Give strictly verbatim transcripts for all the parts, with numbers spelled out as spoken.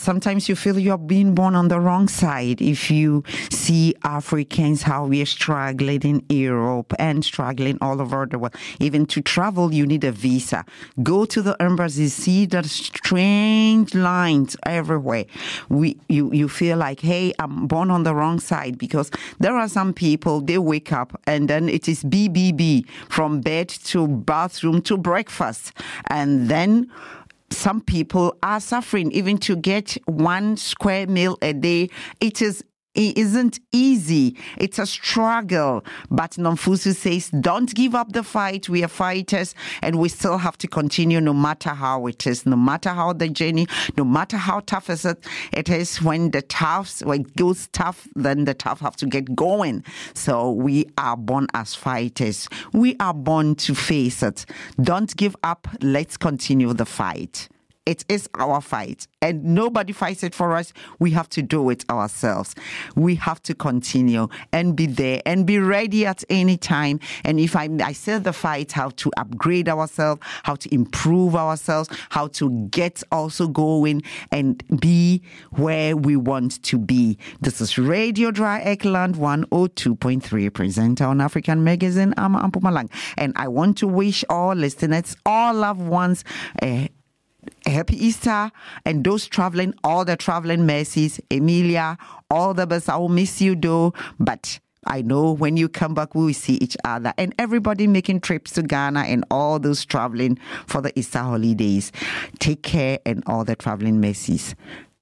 sometimes you feel you're being born on the wrong side. If you see Africans, how we are struggling in Europe and struggling all over the world. Even to travel, you need a visa. Go to the embassy, see the strange lines everywhere. We, you, you feel like, hey, I'm born on the wrong side, because there are some people, they wake up and then it is B B B from bed to bathroom to breakfast. And then some people are suffering even to get one square meal a day. It is It isn't easy. It's a struggle. But Nomfusu says, don't give up the fight. We are fighters and we still have to continue no matter how it is, no matter how the journey, no matter how tough is it, it is. When the toughs, when it goes tough, then the tough have to get going. So we are born as fighters. We are born to face it. Don't give up. Let's continue the fight. It is our fight, and nobody fights it for us. We have to do it ourselves. We have to continue and be there and be ready at any time. And if I, I say the fight, how to upgrade ourselves, how to improve ourselves, how to get also going and be where we want to be. This is Radio Dry Eggland one oh two point three, presenter on African Magazine. I'm Ampumalang, and I want to wish all listeners, all loved ones, uh, Happy Easter, and those traveling, all the traveling mercies. Emilia, all the best. I will miss you though, but I know when you come back, we will see each other. And everybody making trips to Ghana and all those traveling for the Easter holidays. Take care, and all the traveling mercies.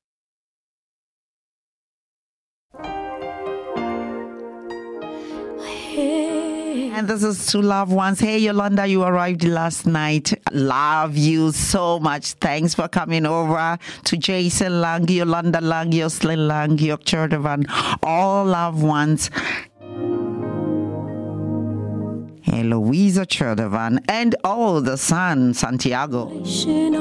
And this is to loved ones. Hey, Yolanda, you arrived last night. Love you so much. Thanks for coming over. To Jason Lang, Yolanda Lang, Yoslin Lang, York Churdavan, all loved ones. Hey, Louisa Churdavan, and all the son, Santiago.